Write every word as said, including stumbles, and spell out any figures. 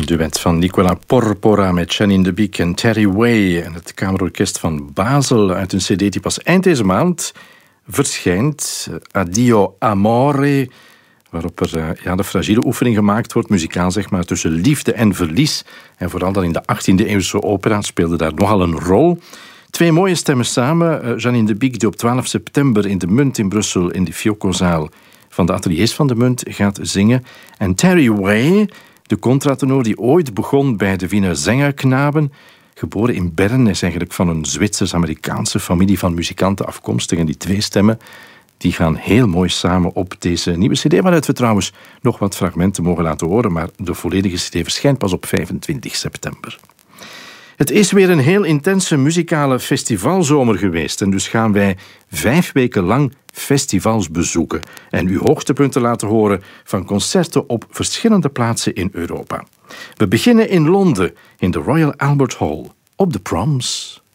duet van Nicola Porpora met Janine de Beek en Terry Way en het Kamerorkest van Basel uit een cd die pas eind deze maand verschijnt. Addio Amore, waarop er uh, ja, de fragiele oefening gemaakt wordt, muzikaal zeg maar, tussen liefde en verlies. En vooral dan in de achttiende eeuwse opera speelde daar nogal een rol. Twee mooie stemmen samen. Uh, Janine de Beek, die op twaalf september in de Munt in Brussel in de Fioccozaal van de ateliers van de Munt gaat zingen. En Terry Way, de contratenor die ooit begon bij de Wiener Zengerknaben, geboren in Bern, is eigenlijk van een Zwitsers-Amerikaanse familie van muzikanten afkomstig. En die twee stemmen die gaan heel mooi samen op deze nieuwe cd, waaruit we trouwens nog wat fragmenten mogen laten horen, maar de volledige cd verschijnt pas op vijfentwintig september. Het is weer een heel intense muzikale festivalzomer geweest en dus gaan wij vijf weken lang festivals bezoeken en u hoogtepunten laten horen van concerten op verschillende plaatsen in Europa. We beginnen in Londen, in de Royal Albert Hall, op de Proms.